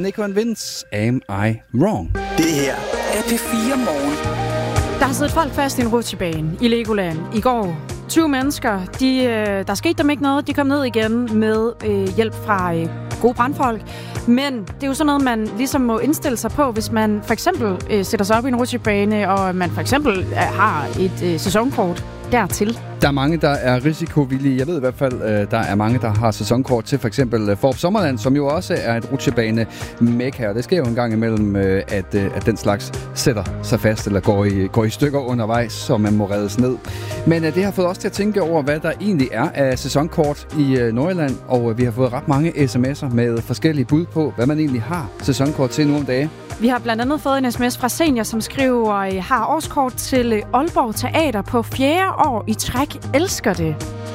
Nico and Vince, Am I Wrong? Det her er P4 Morgen. Der har siddet folk fast i en rutsjebane i Legoland i går. 20 mennesker, der skete dem ikke noget. De kom ned igen med hjælp fra gode brandfolk. Men det er jo sådan noget, man ligesom må indstille sig på, hvis man for eksempel sætter sig op i en rutsjebane, og man for eksempel har et sæsonkort dertil. Der er mange, der er risikovillige. Jeg ved i hvert fald, der er mange, der har sæsonkort til for eksempel Fårup Sommerland, som jo også er et rutsjebane mekka. Og det sker jo en gang imellem, at den slags sætter sig fast eller går i stykker undervejs, så man må reddes ned. Men det har fået os til at tænke over, hvad der egentlig er af sæsonkort i Nordjylland. Og vi har fået ret mange sms'er med forskellige bud på, hvad man egentlig har sæsonkort til nu om dage. Vi har blandt andet fået en sms fra Senior, som skriver, har årskort til Aalborg Teater på 4. år i træk. Elsker det.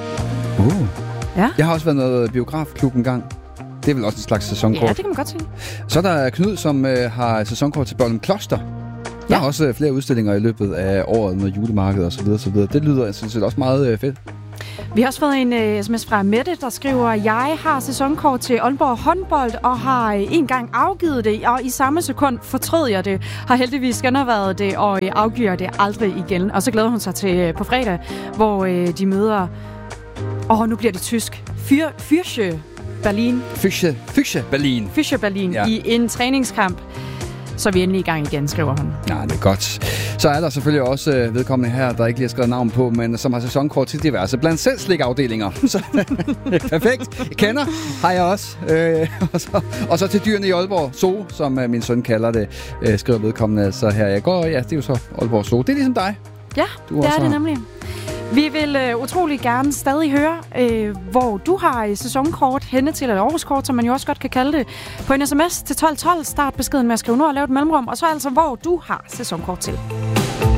Ja. Jeg har også været noget biografklub en gang. Det er vel også en slags sæsonkort. Ja, det kan man godt sige. Så er der Knud, som har sæsonkort til Børlum Kloster. Der er også flere udstillinger i løbet af året med julemarked og så videre, så videre. Det lyder jeg synes også meget fedt. Vi har også fået en sms fra Mette, der skriver, jeg har sæsonkort til Aalborg håndbold og har en gang afgivet det, og i samme sekund fortrød jeg det. Har heldigvis genopvejet det og afgiver det aldrig igen. Og så glæder hun sig til på fredag, hvor de møder... nu bliver det tysk. Füchse Berlin. Füchse Berlin. Füchse Berlin i en træningskamp. Så er vi endelig i gang igen, skriver hun. Ja, det er godt. Så er der selvfølgelig også vedkommende her, der ikke lige har skrevet navn på, men som har sæsonkort til diverse blandt selv slikafdelinger. Så perfekt. Jeg kender, har jeg også. Og så til dyrene i Aalborg Zoo, som min søn kalder det, skriver vedkommende. Så her jeg går, det er jo så Aalborg Zoo. Det er ligesom dig. Ja, det er det nemlig. Vi vil utrolig gerne stadig høre, hvor du har sæsonkort henne til, eller årskort, som man jo også godt kan kalde det, på en sms til 1212. Start beskeden med at skrive nu og lave et mellemrum, og så altså, hvor du har sæsonkort til.